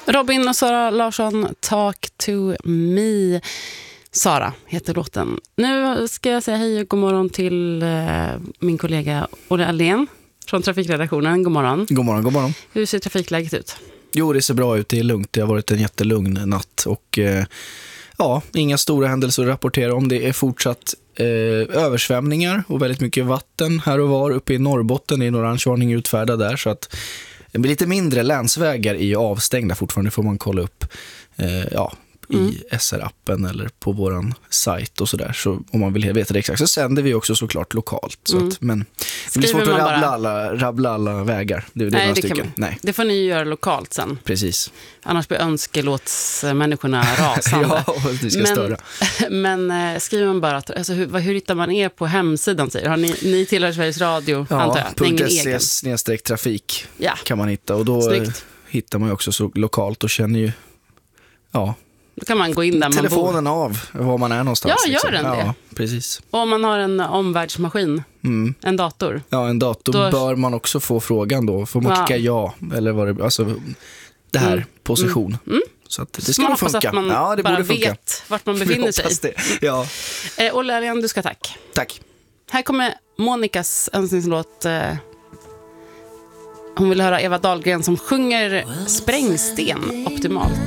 Robin och Sara Larsson, Talk to me. Sara heter låten. Nu ska jag säga hej och god morgon till min kollega Olle Aldén från trafikredaktionen. God morgon. God morgon, god morgon. Hur ser trafikläget ut? Jo, det ser bra ut. Det är lugnt. Det har varit en jättelugn natt och inga stora händelser att rapportera om. Det är fortsatt översvämningar och väldigt mycket vatten här och var uppe i Norrbotten. Det är en orangevarning utfärdad där, så att det blir lite mindre länsvägar är avstängda fortfarande. Får man kolla upp i SR-appen eller på våran sajt och sådär. Så om man vill veta det exakt så sänder vi också såklart lokalt. Så att, men det blir svårt att rabbla alla vägar. Det är Nej, några stycken. Nej, det får ni göra lokalt sen. Precis. Annars blir önskelåtsmänniskorna rasande. Ja, det ska störa. Men skriver man bara, alltså, hur hittar man er på hemsidan? Säger? Har ni tillhör Sveriges Radio, antar jag? .se/trafik kan man hitta. Och då hittar man ju också så lokalt och känner ju då kan man gå in där telefonen man bor. Av var man är någonstans. Ja, gör den det? Ja, precis. Och om man har en omvärldsmaskin, en dator. Ja, en dator då bör man också få frågan då. Får man klicka ja, eller vad det, alltså det här, position. Så att det ska nog funka. Att man det bara borde funka. Vet vart man befinner sig. Ja. Olle Alén, du ska tack. Tack. Här kommer Monikas önskningslåt. Hon vill höra Eva Dahlgren som sjunger Sprängsten optimalt.